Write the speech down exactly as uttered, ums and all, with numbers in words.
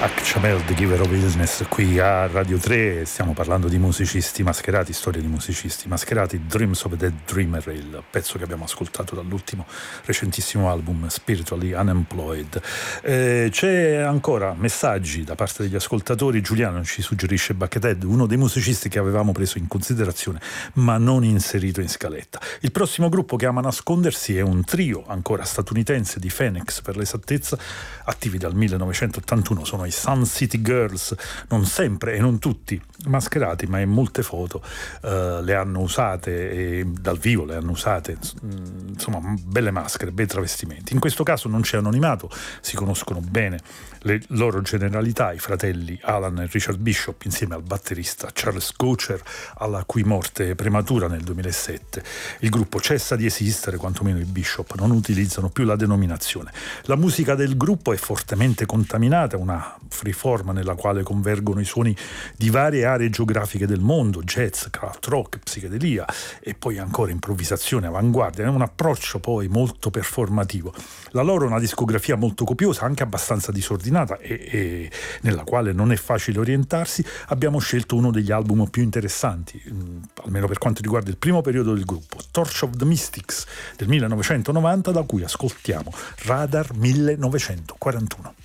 Chamel, The Giver of Illness, qui a Radio tre. Stiamo parlando di musicisti mascherati, storia di musicisti mascherati. Dreams of a Dead Dreamer, il pezzo che abbiamo ascoltato dall'ultimo recentissimo album Spiritually Unemployed. Eh, c'è ancora messaggi da parte degli ascoltatori. Giuliano ci suggerisce Buckethead, uno dei musicisti che avevamo preso in considerazione ma non inserito in scaletta. Il prossimo gruppo che ama nascondersi è un trio ancora statunitense di Phoenix, per l'esattezza, attivi dal millenovecentottantuno. Sono i Sun City Girls, non sempre e non tutti mascherati, ma in molte foto uh, le hanno usate, e dal vivo le hanno usate, insomma belle maschere, bei travestimenti. In questo caso non c'è anonimato, si conoscono bene le loro generalità, i fratelli Alan e Richard Bishop insieme al batterista Charles Goucher, alla cui morte prematura nel duemilasette. Il gruppo cessa di esistere, quantomeno i Bishop non utilizzano più la denominazione. La musica del gruppo è fortemente contaminata, una freeform nella quale convergono i suoni di varie aree geografiche del mondo, jazz, craft rock, psichedelia e poi ancora improvvisazione, avanguardia. È un approccio poi molto performativo. La loro è una discografia molto copiosa, anche abbastanza disordinata e, e nella quale non è facile orientarsi. Abbiamo scelto uno degli album più interessanti, mh, almeno per quanto riguarda il primo periodo del gruppo, Torch of the Mystics del millenovecentonovanta, da cui ascoltiamo Radar millenovecentoquarantuno.